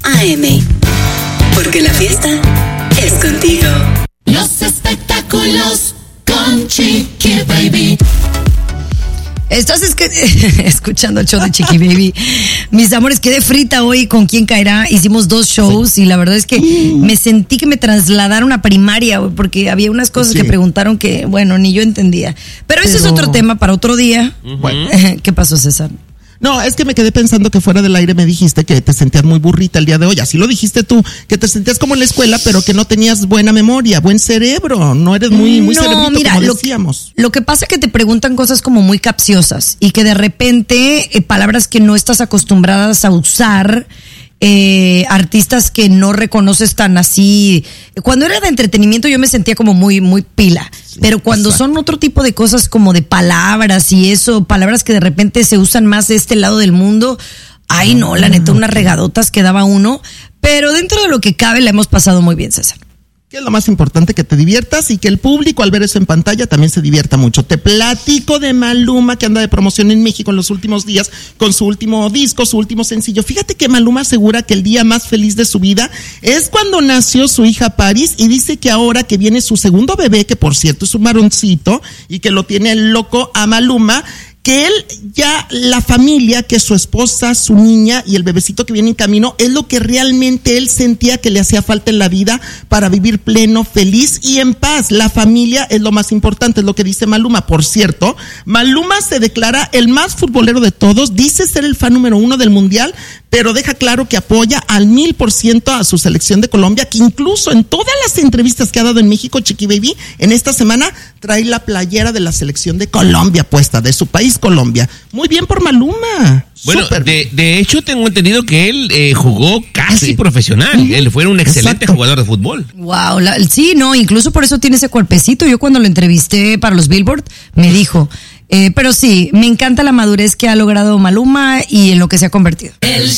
AM. Porque la fiesta es contigo. Los espectáculos con Chiqui Baby. Estás escuchando el show de Chiqui Baby. Mis amores, quedé frita hoy con Quién Caerá. Hicimos 2 shows y la verdad es que me sentí que me trasladaron a primaria, porque había unas cosas que preguntaron que, bueno, ni yo entendía. Pero ese es otro tema para otro día. Bueno. ¿Qué pasó, César? No, es que me quedé pensando que fuera del aire me dijiste que te sentías muy burrita el día de hoy. Así lo dijiste tú, que te sentías como en la escuela, pero que no tenías buena memoria, buen cerebro. No eres muy cerebrito, mira, como decíamos. Lo que pasa es que te preguntan cosas como muy capciosas y que de repente palabras que no estás acostumbradas a usar, artistas que no reconoces tan así. Cuando era de entretenimiento yo me sentía como muy pila, pero cuando son otro tipo de cosas como de palabras y eso, palabras que de repente se usan más de este lado del mundo, ay no, la neta, unas regadotas que daba uno, pero dentro de lo que cabe la hemos pasado muy bien, César. Que es lo más importante, que te diviertas y que el público al ver eso en pantalla también se divierta mucho. Te platico de Maluma, que anda de promoción en México en los últimos días con su último disco, su último sencillo. Fíjate que Maluma asegura que el día más feliz de su vida es cuando nació su hija Paris, y dice que ahora que viene su segundo bebé, que por cierto es un varoncito y que lo tiene loco a Maluma, que él ya, la familia, que su esposa, su niña y el bebecito que viene en camino, es lo que realmente él sentía que le hacía falta en la vida para vivir pleno, feliz y en paz. La familia es lo más importante, es lo que dice Maluma. Por cierto, Maluma se declara el más futbolero de todos, dice ser el fan número 1 del mundial, pero deja claro que apoya al 1000% a su selección de Colombia, que incluso en todas las entrevistas que ha dado en México, Chiqui Baby, en esta semana trae la playera de la selección de Colombia puesta, de su país, Colombia. Muy bien por Maluma. Bueno, de hecho tengo entendido que él jugó casi profesional. Él fue un excelente jugador de fútbol. Wow, sí, no, incluso por eso tiene ese cuerpecito. Yo cuando lo entrevisté para los Billboard me dijo, pero sí, me encanta la madurez que ha logrado Maluma y en lo que se ha convertido.